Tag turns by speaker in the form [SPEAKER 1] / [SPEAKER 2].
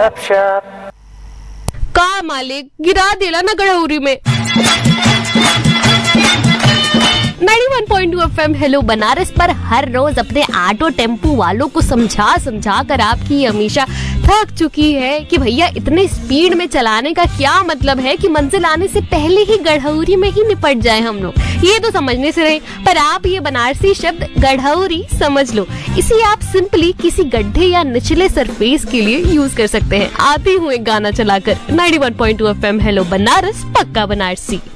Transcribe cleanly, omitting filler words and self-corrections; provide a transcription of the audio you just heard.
[SPEAKER 1] गपशप।
[SPEAKER 2] का मालिक गिरा दिला ना गड़ौरी में। 91.2 FM हेलो बनारस पर हर रोज अपने ऑटो टेम्पो वालों को समझा कर आपकी हमेशा थक चुकी है कि भैया इतने स्पीड में चलाने का क्या मतलब है कि मंजिल आने से पहले ही गढ़ौरी में ही निपट जाए हम लोग। ये तो समझने से रहे, पर आप ये बनारसी शब्द गढ़ौरी समझ लो, इसे आप सिंपली किसी गड्ढे या निचले सरफेस के लिए यूज कर सकते हैं। आती हूँ एक गाना चलाकर। 91.2 FM हेलो बनारस, पक्का बनारसी।